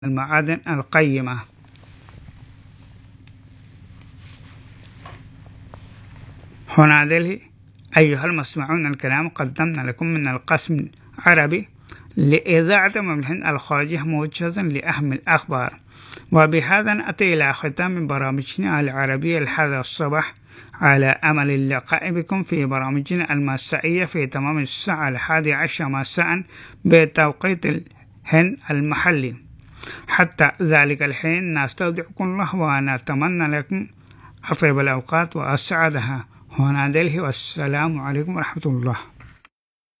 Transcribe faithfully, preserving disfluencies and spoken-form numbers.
المعادن القيمة. هنا دلهي أيها المستمعون الكرام، قدمنا لكم من القسم العربي لإذاعة مملكة الخارجية موجزا لأهم الأخبار، وبهذا نأتي إلى ختام برامجنا العربية لهذا الصباح، على أمل اللقاء بكم في برامجنا المسائية في تمام الساعة الحادية عشر مساء بتوقيت الهند المحلي. حتى ذلك الحين نستودعكم الله ونتمنى لكم أطيب الأوقات وأسعدها. هنا دلهي، والسلام عليكم ورحمة الله.